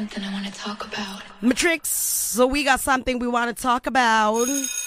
something I want to talk about. Matrix, so we got something we want to talk about.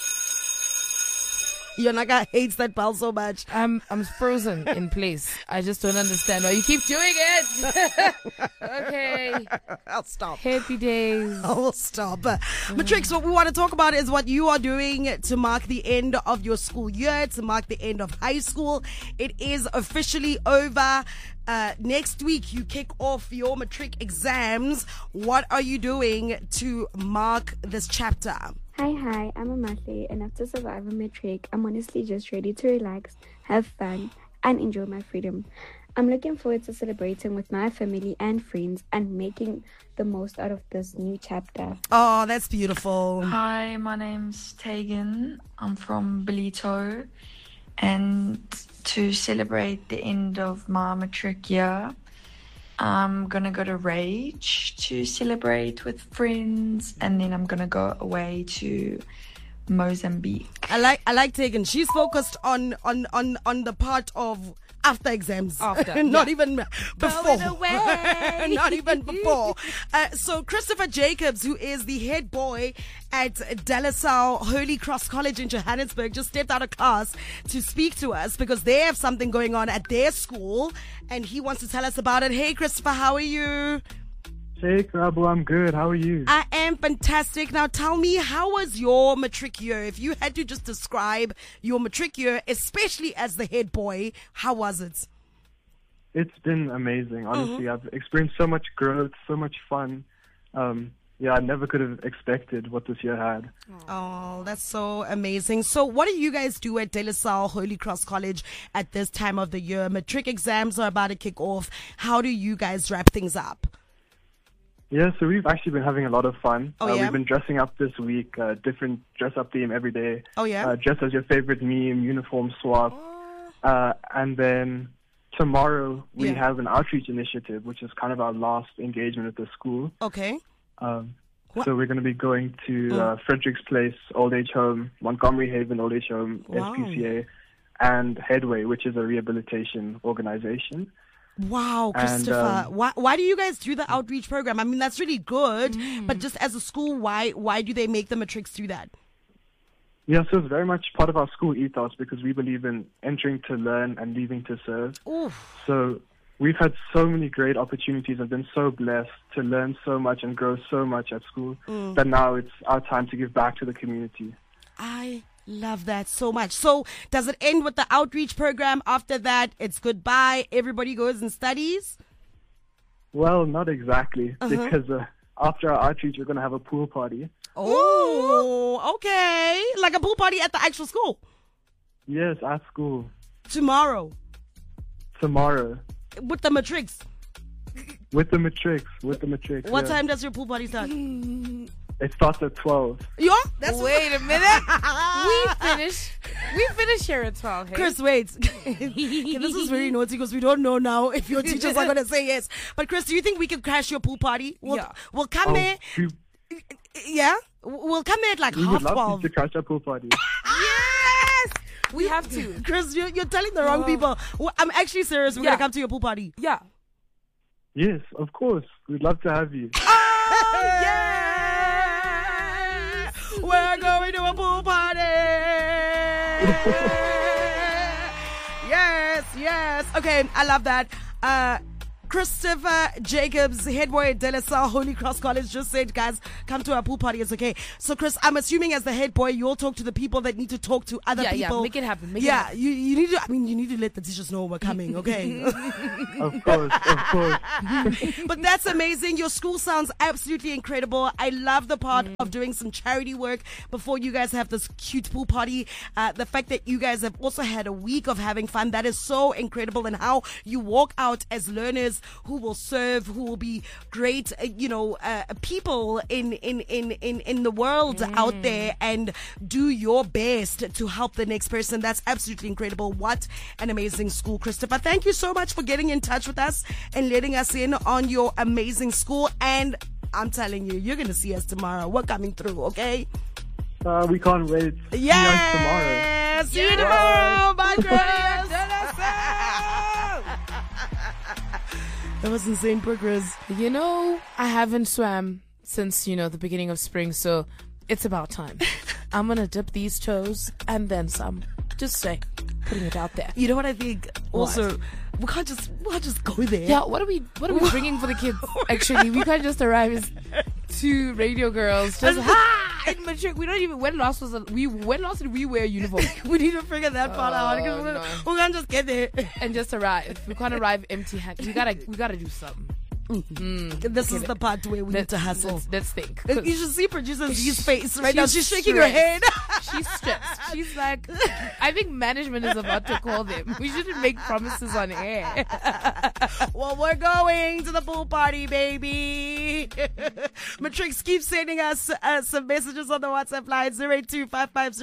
Yonaka hates that bell so much. I'm frozen in place. I just don't understand why you keep doing it. Okay. I'll stop. Happy days. I will stop. Matrix, what we want to talk about is what you are doing to mark the end of your school year, to mark the end of high school. It is officially over. Next week, you kick off your matric exams. What are you doing to mark this chapter? Hi, I'm Amahle, and after surviving matric, I'm honestly just ready to relax, have fun, and enjoy my freedom. I'm looking forward to celebrating with my family and friends and making the most out of this new chapter. Oh, that's beautiful. Hi, my name's Tegan. I'm from Ballito. And to celebrate the end of my matric year, I'm going to go to Rage to celebrate with friends, and then I'm going to go away to Mozambique. I like Tegan. She's focused on the part of after exams. Not even before. Not even before. So Christopher Jacobs, who is the head boy at De La Salle Holy Cross College in Johannesburg, just stepped out of class to speak to us because they have something going on at their school and he wants to tell us about it. Hey Christopher, how are you? Hey, Krabu, I'm good. How are you? I am fantastic. Now tell me, how was your matric year? If you had to just describe your matric year, especially as the head boy, how was it? It's been amazing. Honestly, I've experienced so much growth, so much fun. I never could have expected what this year had. Oh, that's so amazing. So what do you guys do at De La Salle Holy Cross College at this time of the year? Matric exams are about to kick off. How do you guys wrap things up? Yeah, so we've actually been having a lot of fun. Oh, yeah? We've been dressing up this week, different dress-up theme every day. Oh, yeah? Dress as your favorite meme, uniform swap. And then tomorrow we have an outreach initiative, which is kind of our last engagement at the school. Okay. So we're going to be going to Frederick's Place Old Age Home, Montgomery Haven Old Age Home, SPCA, and Headway, which is a rehabilitation organization. Wow, Christopher. Why do you guys do the outreach program? I mean, that's really good, but just as a school, why do they make the matrics do that? Yeah, so it's very much part of our school ethos because we believe in entering to learn and leaving to serve. Oof. So we've had so many great opportunities. I've been so blessed to learn so much and grow so much at school that now it's our time to give back to the community. I love that so much. So does it end with the outreach program? After that, it's goodbye. Everybody goes and studies? Well, not exactly, because after our outreach, we're going to have a pool party. Oh, okay. Like a pool party at the actual school? Yes, at school. Tomorrow? With the matrics? With the matrics. What time does your pool party start? It starts at 12. Yeah? Wait a minute. We finish here at 12. Hey? Chris, wait. Okay, this is very naughty because we don't know now if your teachers are going to say yes. But Chris, do you think we can crash your pool party? We'll come there. Yeah? We'll come there at like we half would love 12. to crash our pool party. Yes! We have to. Chris, you're telling the wrong people. I'm actually serious. We're going to come to your pool party. Yeah. Yes, of course. We'd love to have you. Oh, yeah! We're going to a pool party! Yes. Okay, I love that. Christopher Jacobs, head boy at De La Salle Holy Cross College, just said, guys, come to our pool party. It's okay. So, Chris, I'm assuming as the head boy, you'll talk to the people that need to talk to other people. Yeah, make it happen. You need to. I mean, you need to let the teachers know we're coming. Okay. Of course. But that's amazing. Your school sounds absolutely incredible. I love the part of doing some charity work before you guys have this cute pool party. The fact that you guys have also had a week of having fun, that is so incredible. And how you walk out as learners who will serve, who will be great, people in the world out there and do your best to help the next person. That's absolutely incredible. What an amazing school, Christopher. Thank you so much for getting in touch with us and letting us in on your amazing school. And I'm telling you, you're going to see us tomorrow. We're coming through, okay? We can't wait. Yes! See you tomorrow. Bye, Chris. That was insane progress. You know, I haven't swam since, the beginning of spring, so it's about time. I'm gonna dip these toes and then some. Just say, putting it out there. You know what I think? Also, we can't just go there. Yeah, what are we bringing for the kids? Actually, we can't just arrive as two radio girls. Just in matric. We don't even. When last did we wear a uniform? We need to figure that part out because we can't just get there and just arrive. We can't arrive empty-handed. We gotta do something. This is the part where we need to hustle. Let's think. You should see producer Z's face right now. She's shaking her head. She's stressed. She's like, I think management is about to call them. We shouldn't make promises on air. Well, we're going to the pool party, baby. Matrix, keep sending us some messages on the WhatsApp line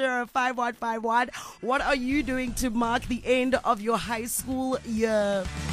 082-550-5151. What are you doing to mark the end of your high school year?